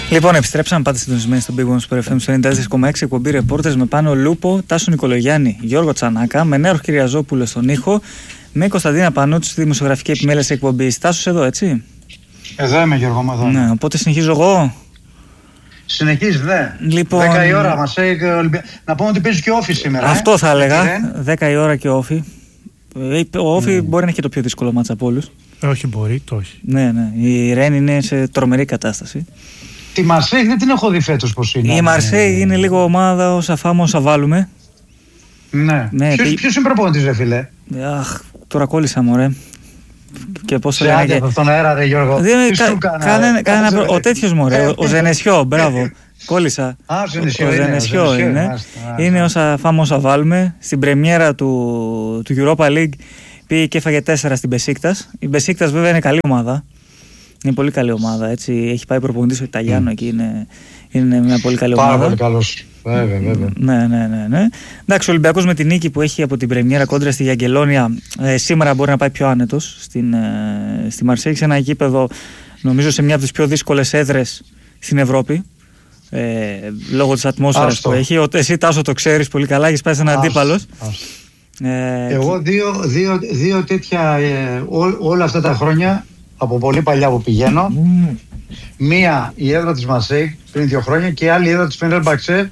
Λοιπόν, επιστρέψαμε, πάτε συντονισμένοι στον Big One Sport FM 94,6, εκπομπή ρεπόρτες με Πάνο Λούπο, Τάσο Νικολογιάννη, Γιώργο Τσανάκα, με Νέο Κυριαζόπουλο στον ήχο, με Κωνσταντίνα Πανούτση στη δημοσιογραφική επιμέλεια της εκπομπής. Τάσος εδώ, έτσι? Εδώ είμαι, Γιώργο μου, εδώ. Ναι, οπότε συνεχίζω εγώ. Συνεχίζει, δε. Λοιπόν, 10 η ώρα μας έχει να πούμε ότι παίζει και όφι σήμερα. Αυτό θα έλεγα. 10 η ώρα και όφι. Ο όφι μπορεί να έχει το πιο δύσκολο μάτς από όλους. Όχι, μπορεί, το όχι. Ναι. Η Ρεν είναι σε τρομερή κατάσταση. Τη Μαρσέιγ δεν την έχω δει φέτος πως είναι. Η Μαρσέιγ είναι λίγο ομάδα όσα φάμε όσα βάλουμε. Ναι. Ποιος είναι προπονητής, ρε φίλε? Αχ, τώρα κόλλησα, μωρέ. Και πώς σε άντε από τον αέρα, ρε Γιώργο. Ο τέτοιος, μωρέ, ο Ζενεσιό, μπράβο. Κόλλησα. Ο Ζενεσιό είναι. Είναι όσα φάμε όσα βάλουμε. Στην πρεμιέρα του Europa League πήγε και έφαγε 4 στην Μπεσίκτας. Η Μπεσίκτας βέβαια είναι καλή ομάδα. Είναι πολύ καλή ομάδα. Έτσι. Έχει πάει προπονητής ο Ιταλιάνο εκεί. Είναι μια πολύ καλή ομάδα. Πάρα πολύ καλός. Βέβαια. Ναι. Εντάξει, ο Ολυμπιακός με την νίκη που έχει από την πρεμιέρα κόντρα στη Γιαγκελόνια σήμερα μπορεί να πάει πιο άνετος στη Μαρσέιγ, σε ένα γήπεδο νομίζω σε μια από τις πιο δύσκολες έδρες στην Ευρώπη. Λόγω της ατμόσφαιρας που έχει. Εσύ, Τάσο, το ξέρεις πολύ καλά, έχεις πάει σαν αντίπαλος. Εγώ δύο τέτοια όλα αυτά τα χρόνια από πολύ παλιά που πηγαίνω. Μία η έδρα της Μαρσέιγ πριν 2 χρόνια και άλλη η έδρα της Φενέρμπαξε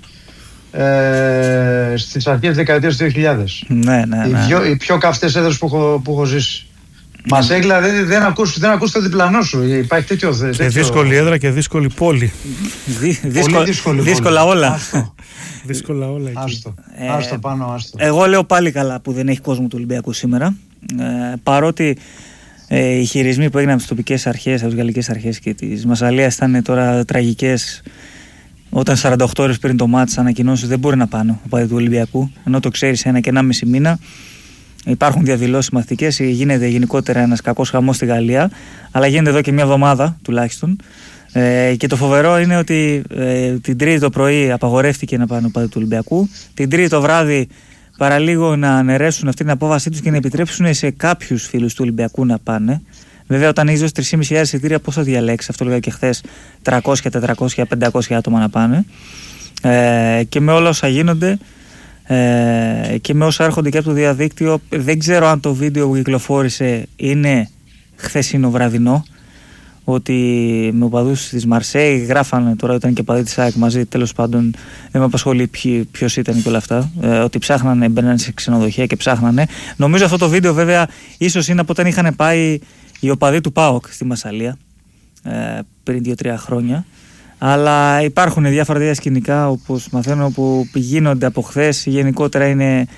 στις αρχές της δεκαετίας του 2000. Ναι. Οι πιο καυτές έδρες που έχω ζήσει. Μαρσέιγ, δηλαδή δεν ακούς το διπλανό σου. Υπάρχει τέτοιο. Και δύσκολη έδρα και δύσκολη πόλη. Δύσκολα όλα. Δύσκολα όλα εκεί. Άστο πάνω, άστο. Εγώ λέω πάλι καλά που δεν έχει κόσμο του Ολυμπιακού σήμερα. Παρότι οι χειρισμοί που έγιναν από τις τοπικές αρχές, από τις γαλλικές αρχές και της Μασσαλίας ήταν τώρα τραγικές. Όταν 48 ώρες πριν το μάτς ανακοινώσεις δεν μπορεί να πάνε ο παδί του Ολυμπιακού, ενώ το ξέρεις 1 και 1,5 μήνα. Υπάρχουν διαδηλώσεις μαθητικές, γίνεται γενικότερα ένας κακός χαμός στη Γαλλία, αλλά γίνεται εδώ και μια εβδομάδα τουλάχιστον. Και το φοβερό είναι ότι την Τρίτη το πρωί απαγορεύτηκε να πάνε ο παδί του Ολυμπιακού. Την Τρίτη το βράδυ παραλίγο να αναιρέσουν αυτή την απόφασή τους και να επιτρέψουν σε κάποιους φίλους του Ολυμπιακού να πάνε. Βέβαια, όταν έχεις δώσει 3.500 εισιτήρια, πώς θα διαλέξεις? Αυτό λέγαμε και χθες. 300, 400, 500 άτομα να πάνε. Και με όλα όσα γίνονται και με όσα έρχονται και από το διαδίκτυο, δεν ξέρω αν το βίντεο που κυκλοφόρησε είναι χθεσινό βραδινό. Ότι με οπαδούς της Μαρσέη γράφανε, τώρα ήταν και παδί της ΑΕΚ μαζί, τέλος πάντων δεν με απασχολεί ποιος ήταν και όλα αυτά, ότι ψάχνανε, μπαίνανε σε ξενοδοχεία και ψάχνανε. Νομίζω αυτό το βίντεο βέβαια ίσως είναι από όταν είχαν πάει οι οπαδοί του ΠΑΟΚ στη Μασσαλία πριν 2-3 χρόνια. Αλλά υπάρχουν διάφορα τέτοια σκηνικά όπως μαθαίνω που γίνονται από χθες. Γενικότερα είναι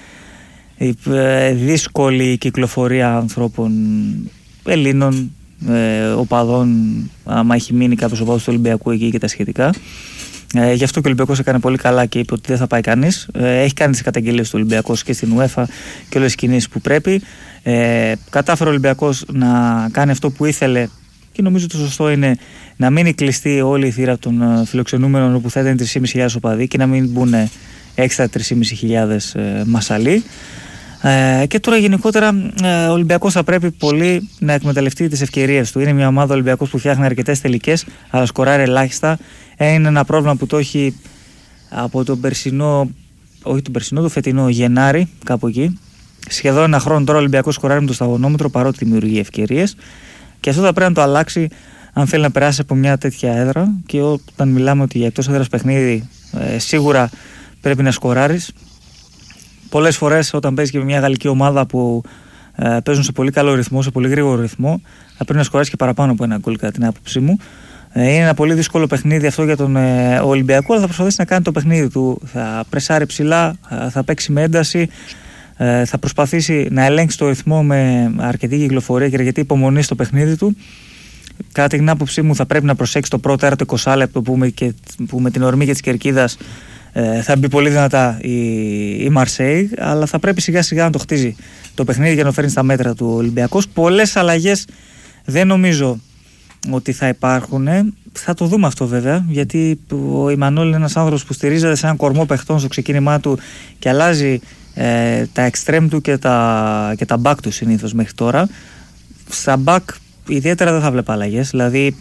δύσκολη κυκλοφορία ανθρώπων, Ελλήνων, οπαδών, άμα έχει μείνει κάποιος οπαδός του Ολυμπιακού εκεί και τα σχετικά. Γι' αυτό και ο Ολυμπιακός έκανε πολύ καλά και είπε ότι δεν θα πάει κανείς. Έχει κάνει τις καταγγελίες του Ολυμπιακός και στην UEFA και όλες τις κινήσεις που πρέπει. Κατάφερε ο Ολυμπιακός να κάνει αυτό που ήθελε και νομίζω το σωστό είναι να μείνει κλειστή όλη η θύρα των φιλοξενούμενων όπου θα ήταν 3.500 οπαδοί και να μην μπουν έξτρα 3.500 μασαλοί. Και τώρα γενικότερα ο Ολυμπιακός θα πρέπει πολύ να εκμεταλλευτεί τις ευκαιρίες του. Είναι μια ομάδα Ολυμπιακός που φτιάχνει αρκετές τελικές, αλλά σκοράρει ελάχιστα. Είναι ένα πρόβλημα που το έχει από τον περσινό, όχι τον περσινό, το φετινό Γενάρη, κάπου εκεί. Σχεδόν ένα χρόνο τώρα ο Ολυμπιακός σκοράρει με το σταγονόμετρο παρότι δημιουργεί ευκαιρίες. Και αυτό θα πρέπει να το αλλάξει αν θέλει να περάσει από μια τέτοια έδρα. Και όταν μιλάμε ότι για εκτός έδρας παιχνίδι σίγουρα πρέπει να σκοράρεις. Πολλές φορές όταν παίζεις και με μια γαλλική ομάδα που παίζουν σε πολύ καλό ρυθμό, σε πολύ γρήγορο ρυθμό, θα πρέπει να σκοράσεις και παραπάνω από ένα γκολ κατά την άποψή μου. Είναι ένα πολύ δύσκολο παιχνίδι αυτό για τον Ολυμπιακό, αλλά θα προσπαθήσει να κάνει το παιχνίδι του. Θα πρεσάρει ψηλά, θα παίξει με ένταση, θα προσπαθήσει να ελέγξει το ρυθμό με αρκετή κυκλοφορία και αρκετή υπομονή στο παιχνίδι του. Κατά την άποψή μου θα πρέπει να προσέξει το πρώτο έρωτο 20 λεπτό που με την ορμή και της κερκίδας θα μπει πολύ δυνατά η Μαρσέιγ, αλλά θα πρέπει σιγά σιγά να το χτίζει το παιχνίδι για να φέρνει στα μέτρα του Ολυμπιακός. Πολλές αλλαγές δεν νομίζω ότι θα υπάρχουν. Θα το δούμε αυτό βέβαια, γιατί ο Ιμανόλ είναι ένας άνθρωπος που στηρίζεται σε έναν κορμό παιχτών στο ξεκίνημά του και αλλάζει τα extreme του και τα back του συνήθως μέχρι τώρα. Στα back ιδιαίτερα δεν θα βλέπω αλλαγές, δηλαδή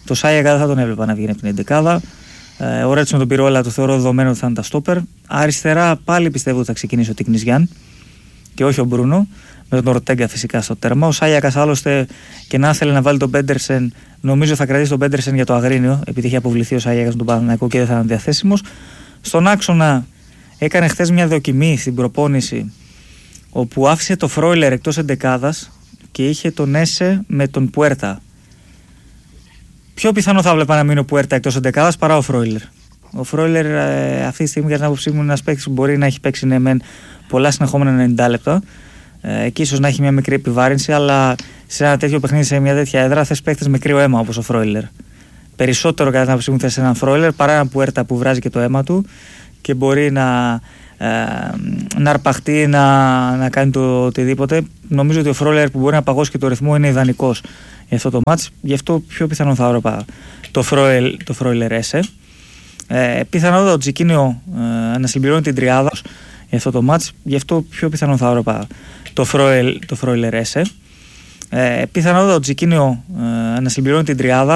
Το Σάγιακα δεν θα τον έβλεπα να βγαίνει από την εντεκάδα. Ο Ρέτσον τον Πυρόλα το θεωρώ δεδομένο ότι θα είναι τα στόπερ. Αριστερά πάλι πιστεύω ότι θα ξεκινήσει ο Τικνής Γιάν και όχι ο Μπρούνο, με τον Ορτέγκα φυσικά στο τέρμα. Ο Σάγιακας άλλωστε και να θέλει να βάλει τον Πέντερσεν, νομίζω θα κρατήσει τον Πέντερσεν για το Αγρίνιο, επειδή είχε αποβληθεί ο Σάγιακας τον Παναθηναϊκό και δεν θα είναι διαθέσιμος. Στον άξονα έκανε χθες μια δοκιμή στην προπόνηση, όπου άφησε το Φρόιλερ εκτός εντεκάδας και είχε τον Έσε με τον Πουέρτα. Πιο πιθανό θα βλέπα να μείνει ο Πουέρτα εκτός εντεκάδας παρά ο Φρόιλερ. Ο Φρόιλερ αυτή τη στιγμή, για την άποψή μου, είναι ένας παίκτης που μπορεί να έχει παίξει πολλά συνεχόμενα 90 λεπτά και ίσως να έχει μια μικρή επιβάρυνση, αλλά σε ένα τέτοιο παιχνίδι, σε μια τέτοια έδρα, θες παίκτες με κρύο αίμα όπως ο Φρόιλερ. Περισσότερο κατά την άποψή μου θες έναν Φρόιλερ παρά έναν Πουέρτα που βράζει και το αίμα του και μπορεί να αρπαχτεί, να κάνει το οτιδήποτε. Νομίζω ότι ο Φρόιλερ που μπορεί να παγώσει και το ρυθμό είναι ιδανικός για αυτό το μάτς. Γι' αυτό πιο πιθανό θα έβλεπα το Φρόιλερ Έσε. Πιθανότατα ο Τζικίνιο να συμπληρώνει την τριάδα για αυτό το μάτς. Γι' αυτό πιο πιθανό θα έβλεπα το Φρόιλερ Έσε. Πιθανότατα ο Τζικίνιο να συμπληρώνει την τριάδα.